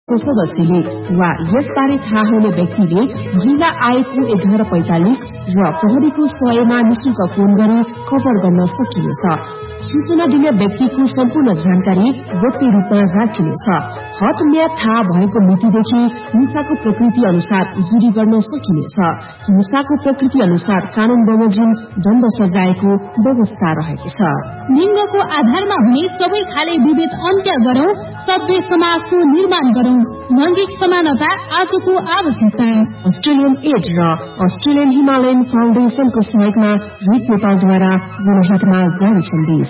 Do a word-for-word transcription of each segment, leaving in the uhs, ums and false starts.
सदस्यले वा यसबारे थाहा हुने व्यक्तिले जिल्ला आयोगको एघार पैंतालिस र प्रहरीको सयमा निशुल्क फोन गरी खबर गर्न सकिनेछ। सूचना दिने व्यक्तिको सम्पूर्ण जानकारी गोप्य रूपमा राखिनेछ। हद म्याद थाहा भएको मितिदेखि हिंसाको प्रकृति अनुसार जुरी गर्न सकिनेछ। हिंसाको प्रकृति अनुसार कानून बमोजिम दण्ड सजायको व्यवस्था रहेको छ। लिङ्गको आधारमा हुने सबै खाले विभेद अन्त्य गरौं, सभ्य समाजको निर्माण गरौं। लैंगिक समानता आजको आवश्यकता। अस्ट्रेलियन एड र अस्ट्रेलियन हिमालयन फाउन्डेशनको सहयोगमा रिट नेपालद्वारा जनहितमा जारी सन्देश।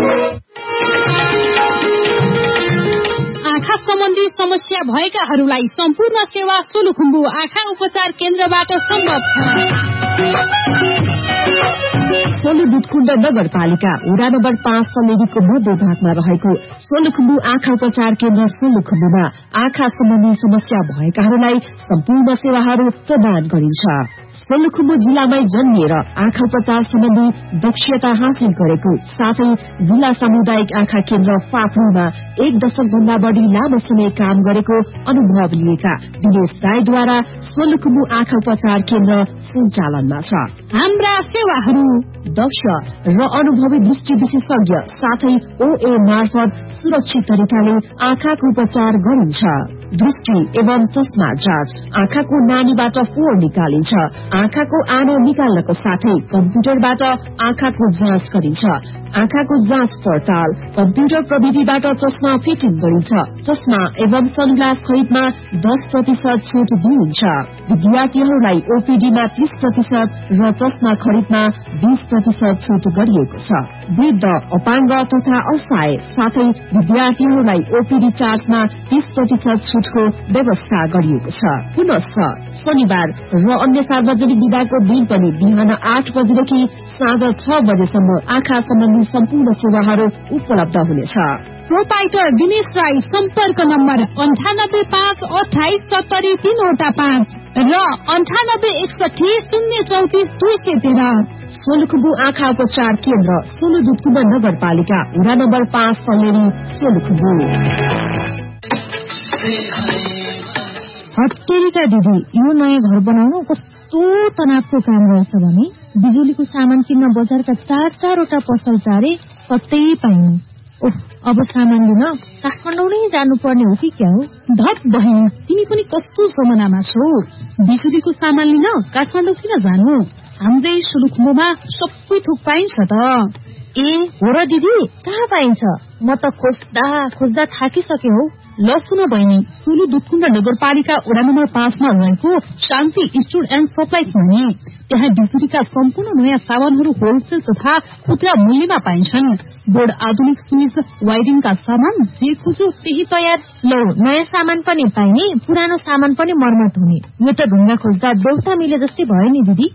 आँखा सम्बन्धी समस्या भएकाहरूलाई सम्पूर्ण सेवा सोलुखुम्बु आँखा उपचार केन्द्रबाट सम्भव छ। सोलु दुधकुण्ड नगरपालिका वडा नम्बर पाँच सलेरीको मध्य भागमा रहेको सोलुखुम्बु आँखा उपचार केन्द्र सोलुखुम्बुमा आँखा सम्बन्धी समस्या भएकाहरूलाई सम्पूर्ण सेवाहरू प्रदान गरिन्छ। सोलुखुम्बु जिल्लामै जन्मिएर आँखा उपचार सम्बन्धी दक्षता हासिल गरेको साथै जिल्ला सामुदायिक आँखा केन्द्र फाप्रूमा एक दशक भन्दा बढ़ी लामो समय काम गरेको अनुभव लिएका दिनेश राईद्वारा सोलुखुम्बु आँखा उपचार केन्द्र सञ्चालनमा छ। हाम्रा सेवाहरू दक्ष र अनुभवी दृष्टि विशेषज्ञ साथै ओए मार्फत सुरक्षित तरिकाले आँखाको उपचार गरिन्छ। दृष्टि एवं चस्मा जाँच, आँखाको नानीबाट फोहोर निकालिन्छ। आँखाको आनो निकाल्नको साथै कम्प्युटरबाट आँखाको जाँच गरिन्छ। आँखाको जाँच पड़ताल, कम्प्युटर प्रविधिबाट चस्मा फिटिङ गरिन्छ। चस्मा एवं सनग्लास खरिदमा दस प्रतिशत छूट दिइन्छ। विद्यार्थीहरूलाई ओपीडीमा तीस प्रतिशत र चस्मा खरिदमा बीस प्रतिशत छूट गरिएको छ। वृद्ध, अपाङ्ग तथा असहाय साथै विद्यार्थीहरूलाई ओपीडी चार्जमा तीस प्रतिशत छूटको व्यवस्था गरिएको छ। पुनश्च शनिबार र अन्य सार्वजनिक विदाको दिन पनि बिहान आठ बजेदेखि साँझ छ बजेसम्म आँखा सम्बन्धी सम्पूर्ण सेवाहरू उपलब्ध हुनेछ। प्रोपाइटर दिनेश राई सम्पर्क नम्बर अन्ठानब्बे पाँच अठाइस सत्तरी तीनवटा पाँच र अन्ठानब्बे एकसठी शून्य चौतिस दुई सय तेह्र। सोलुखुम्बु आँखा उपचार केन्द्र सोलु दुधकुण्ड नगरपालिका वडा नम्बर पाँच सलेरी सोलुखुम्बु। हटेरीका दिदी, यो नयाँ घर बनाउनु कस्तो तनावको काम रहेछ भने बिजुलीको सामान किन्न बजारका चार चारवटा पसल चारे कतै पाइनु। ओह, अब सामान लिन काठमाडौँ नै जानुपर्ने हो कि क्या हो? धत बहिनी, तिमी पनि कस्तो जमानामा छौ? बिजुलीको सामान लिन काठमाडौँ किन जानु? हाम्रै सोलुखुम्बुमा सबै थोक पाइन्छ त। ए हो र दिदी, कहाँ पाइन्छ? म त खोज्दा खोज्दा थाकिसके हौ। ल सुन बहिनी, सोलु दुधकुण्ड नगरपालिका वडा नम्बर पाँचमा रहेको शान्ति स्टोर एण्ड सप्लाई भने त्यहाँ बिजुलीका सम्पूर्ण नयाँ सामानहरू होलसेल तथा खुद्रा मूल्यमा पाइन्छन्। बोर्ड, आधुनिक स्विच, वायरिङका सामान जे खोजो त्यही तयार। लौ, नयाँ सामान पनि पाइने, पुरानो सामान पनि मर्मत हुने। यो त ढुङ्गा खोज्दा देउता मिले जस्तै भयो नि दिदी।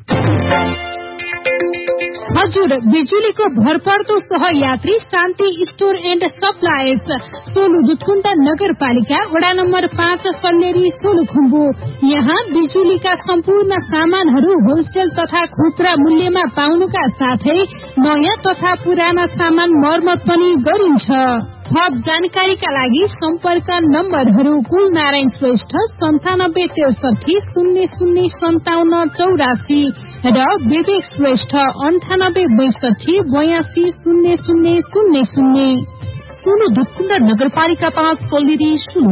हजुर, बिजुलीको भरपर्दो सहयात्री शान्ति store and suppliers, Solu Dudhkund नगरपालिका वडा नम्बर पाँच सल्लेरी सोलुखुम्बु। यहाँ बिजुलीका सम्पूर्ण सामानहरू होलसेल तथा खुद्रा मूल्यमा पाउनुका साथै नयाँ तथा पुराना सामान मर्मत पनि गरिन्छ। थप जानकारीका लागि सम्पर्क नम्बरहरू कुल नारायण श्रेष्ठ सन्तानब्बे त्रिसठी शून्य शून्य सन्ताउन्न चौरासी र विवेक श्रेष्ठ अन्ठानब्बे बैसठी बयासी शून्य शून्य शून्य शून्य। सोलु दुधकुण्ड नगरपालिका पाँच सल्लेरी।